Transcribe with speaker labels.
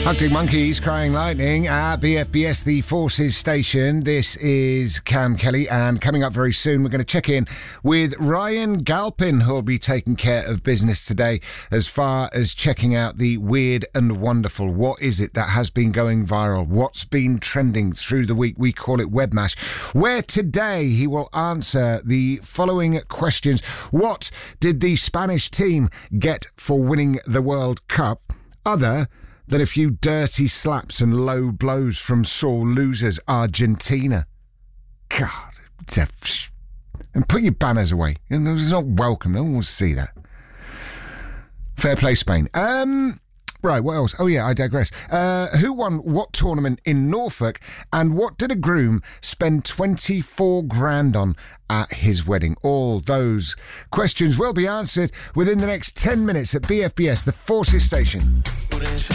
Speaker 1: Arctic Monkeys, Crying Lightning at BFBS, the Forces station. This is Cam Kelly, and coming up very soon, we're going to check in with Ryan Galpin, who'll be taking care of business today as far as checking out the weird and wonderful. What is it that has been going viral? What's been trending through the week? We call it Webmash, where today he will answer the following questions. What did the Spanish team get for winning the World Cup, other than a few dirty slaps and low blows from sore losers Argentina? God, and put your banners away. It's not welcome. No one will see that. Fair play, Spain. Right, what else? Oh, yeah, I digress. Who won what tournament in Norfolk, and what did a groom spend 24 grand on at his wedding? All those questions will be answered within the next 10 minutes at BFBS, the Forces station.